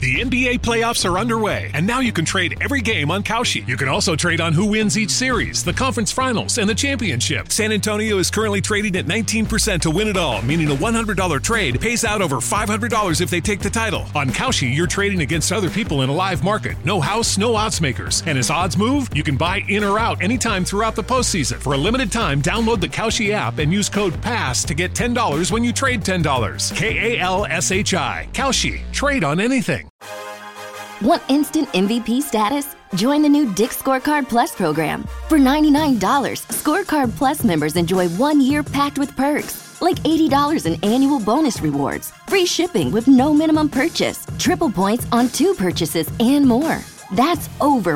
The NBA playoffs are underway, and now you can trade every game on Kalshi. You can also trade on who wins each series, the conference finals, and the championship. San Antonio is currently trading at 19% to win it all, meaning a $100 trade pays out over $500 if they take the title. On Kalshi, you're trading against other people in a live market. No house, no odds makers. And as odds move, you can buy in or out anytime throughout the postseason. For a limited time, download the Kalshi app and use code PASS to get $10 when you trade $10. Kalshi. Kalshi. Trade on anything. Want instant MVP status? Join the new Dick's Scorecard Plus program. For $99, Scorecard Plus members enjoy 1 year packed with perks, like $80 in annual bonus rewards, free shipping with no minimum purchase, triple points on 2 purchases, and more. That's over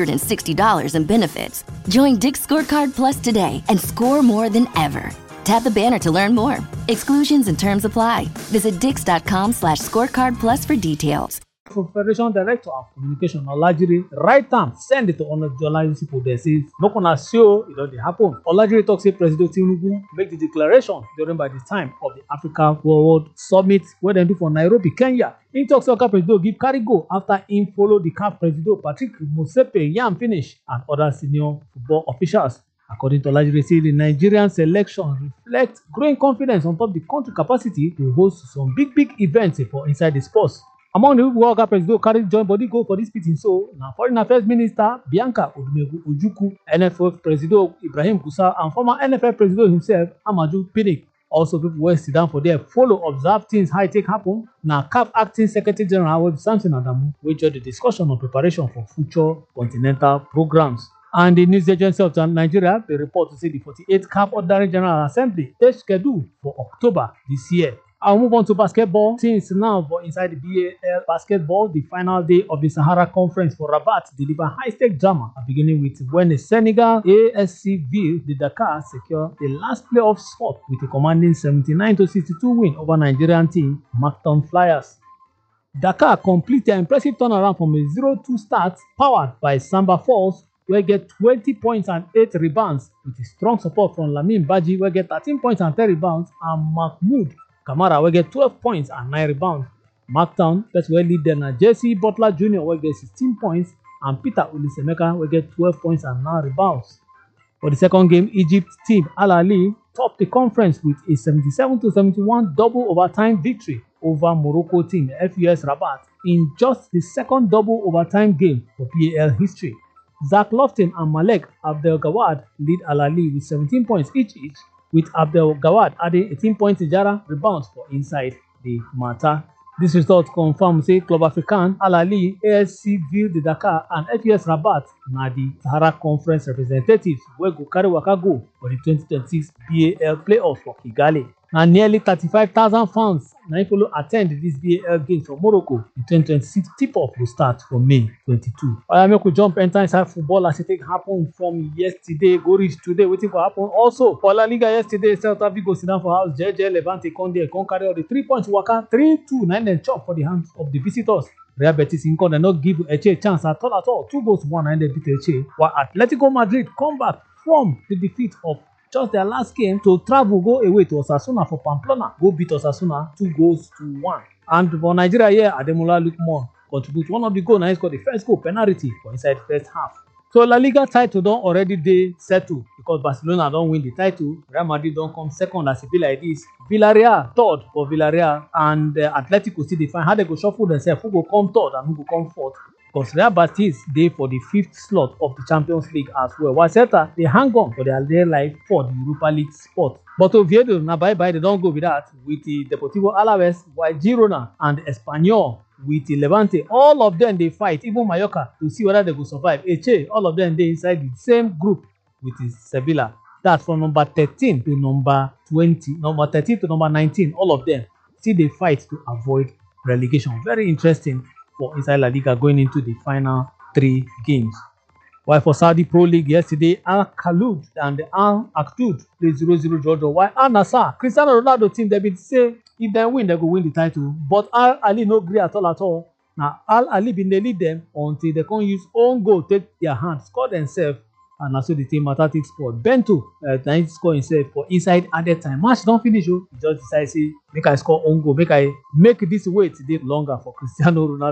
$160 in benefits. Join Dick's Scorecard Plus today and score more than ever. Tap the banner to learn more. Exclusions and terms apply. Visit dix.com/scorecard plus for details. Federation Director of Communication Olajire write am send it to Onajola people. They say no una show it don happen. Olajire talk say President Tinubu make the declaration during by the time of the Africa World Summit wey dem do for Nairobi, Kenya. He talk say Oga Presido give carry go after him follow the CAF Presido Patrick Motsepe yam finish and other senior football officials. According to Olajire, say the Nigerian selection reflects growing confidence on top the country capacity to host some big events for inside the sports. Among the people Oga Presido carry join body go for this meeting, so now Foreign Affairs Minister Bianca Odumegu Ojukwu, NFF Presido Ibrahim Gusau, and former NFL Presido himself Amaju Pinnick. Also, people wey sit down for there follow observe things how it take happen. Now, CAF Acting Secretary General Web Samson Adamu wey join the discussion on preparation for future continental programs. And the news agency of Nigeria, they report to say the 48th CAF Ordinary General Assembly is scheduled for October this year. I'll move on to basketball. Since now, for inside the BAL basketball, the final day of the Sahara Conference for Rabat deliver high-stake drama, beginning with when the Senegal ASC Ville de Dakar secure the last playoff spot with a commanding 79-62 win over Nigerian team Macton Flyers. Dakar complete an impressive turnaround from a 0-2 start powered by Samba Falls, where get 20 points and 8 rebounds, with a strong support from Lamin Baji, where get 13 points and 10 rebounds, and Mahmoud Kamara, where get 12 points and 9 rebounds. Marktown, that's where lead them now. Jesse Butler Jr., where get 16 points, and Peter Olisemeka, where get 12 points and 9 rebounds. For the second game, Egypt team Al Ahly topped the conference with a 77-71 double overtime victory over Morocco team FUS Rabat in just the second double overtime game for PAL history. Zach Lofton and Malek Abdelgawad lead Al Ahly with 17 points each, with Abdelgawad adding 18 points Tijara rebounds for inside the Mata. This result confirms say Club African, Al Ahly, ASC Ville de Dakar, and FUS Rabat na the Sahara Conference representatives wey go carry waka go for the 2026 BAL playoff for Kigali. And nearly 35,000 fans now follow attend this BAL game for Morocco. The 2026 tip-off will start from May 22. I make we jump enter inside football as it take happen from yesterday, go reach today. Waiting for happen also for La Liga yesterday. Celta Vigo sit down for house. JJ Levante come there, come carry all the 3 points waka 3-2, 9 and chop for the hands of the visitors. Real Betis in corner not give Eche a chance at all. 2 goals, 1 and they beat Eche. While Atletico Madrid come back from the defeat of just their last game to travel go away to Osasuna for Pamplona, go beat Osasuna 2-1. And for Nigeria here, Ademola Lookman contribute one of the goals and he scored the first goal penalty for inside first half. So La Liga title don already dey settled because Barcelona don win the title. Real Madrid don come second as e be like this. Villarreal third for Villarreal, and Atletico still dey find how they go shuffle themselves, who go come third and who go come fourth. Because Real Betis dey for the 5th slot of the Champions League as well, while Celta dey hang on for their dear life for the Europa League spot. But Oviedo na bye-bye, they don go with that with the Deportivo Alaves, while Girona and Espanyol with the Levante, all of them dey fight, even Mallorca, to see whether they go survive. Eche, all of them dey inside the same group with the Sevilla. That's from number 13 to number 20, number 13 to number 19, all of them still dey fight to avoid relegation. Very interesting for inside La Liga going into the final 3 games. While for Saudi Pro League yesterday, Al Khaloud and Al Aktoud played 0-0 draw. While Al Nassr, Cristiano Ronaldo team, they been say if they win, they go win the title. But Al Ahly no agree at all. Now Al Ahly been dey lead them until they can use own goal, take their hand, score themselves, and also the team matter take sport. Bento na score himself for inside added time. Match don't finish. He just decide say make I score own goal, make I make this wait dey longer for Cristiano Ronaldo.